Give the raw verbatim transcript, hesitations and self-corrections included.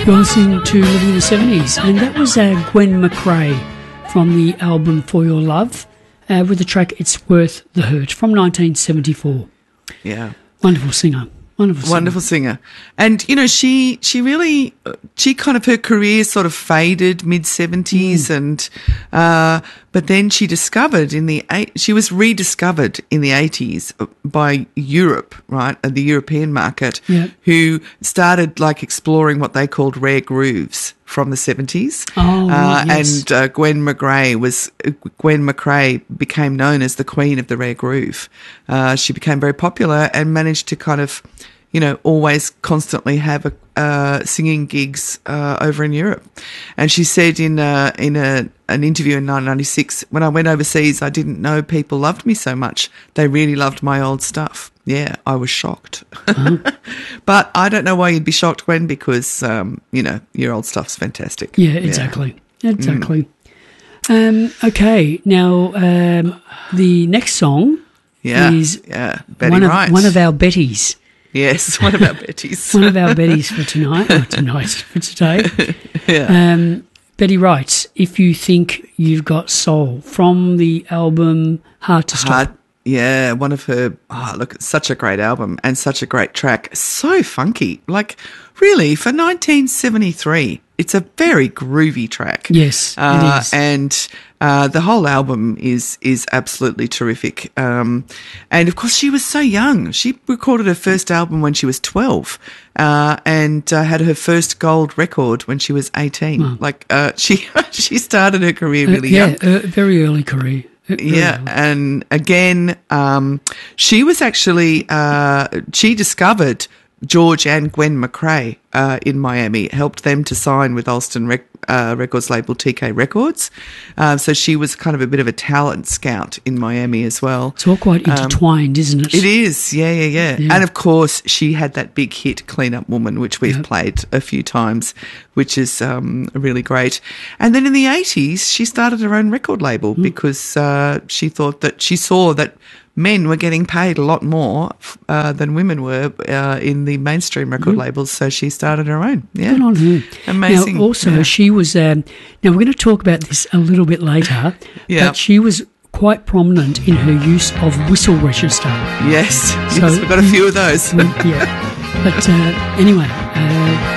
You're listening to Living in the seventies, and that was uh, Gwen McRae from the album For Your Love uh, with the track It's Worth the Hurt from nineteen seventy-four. Yeah. Wonderful singer. Wonderful singer. Wonderful singer. And, you know, she she really, she kind of, her career sort of faded mid-seventies mm. and, uh, but then she discovered in the, she was rediscovered in the eighties by Europe, right, the European market, yeah. who started like exploring what they called rare grooves from the seventies. Oh, uh, yes. And uh, Gwen McRae was, Gwen McRae became known as the queen of the rare groove. Uh, she became very popular and managed to kind of, you know, always constantly have a, uh, singing gigs uh, over in Europe. And she said in uh, in a, an interview in nineteen ninety-six, when I went overseas, I didn't know people loved me so much. They really loved my old stuff. Yeah, I was shocked. Uh-huh. But I don't know why you'd be shocked, Gwen, because, um, you know, your old stuff's fantastic. Yeah, exactly. Yeah. Exactly. Mm. Um, okay, now um, the next song yeah, is yeah, Betty one, of, Wright. one of our Bettys. Yes, one of our Bettys. One of our Bettys for tonight, or tonight, for today. Yeah. Um, Betty writes, If You Think You've Got Soul, from the album Hard to Stop. Hard, yeah, one of her, oh, look, it's such a great album and such a great track. So funky. Like, really, for nineteen seventy-three, it's a very groovy track. Yes, uh, it is. And uh, the whole album is is absolutely terrific. Um, and, of course, she was so young. She recorded her first album when she was twelve uh, and uh, had her first gold record when she was eighteen. Wow. Like, uh, she she started her career really uh, yeah, young. Yeah, uh, very early career. Very yeah, early. And again, um, she was actually, uh, she discovered George and Gwen McRae uh, in Miami, helped them to sign with Alston Rec- uh, Records label T K Records. Uh, so she was kind of a bit of a talent scout in Miami as well. It's all quite intertwined, um, isn't it? It is, yeah, yeah, yeah, yeah. And of course, she had that big hit, Clean Up Woman, which we've yep. played a few times, which is um, really great. And then in the eighties, she started her own record label mm. because uh, she thought that she saw that men were getting paid a lot more uh, than women were uh, in the mainstream record mm. labels, so she started her own. Yeah, good on her. Amazing. Now, also, yeah. she was. Um, now we're going to talk about this a little bit later. yeah, but she was quite prominent in her use of whistle register. Yes, so, yes, we've got a few of those. yeah, but uh, anyway. Uh,